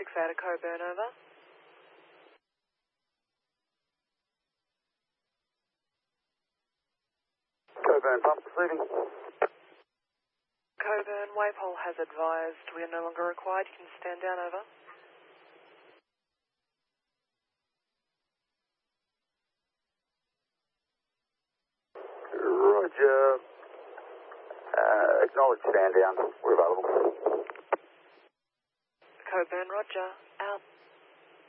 6 out of Coburn, over. Coburn, pump receiving. Coburn, Waypole has advised we are no longer required. You can stand down, over. Roger. Acknowledge stand down. We're available. Coburn, roger. Out.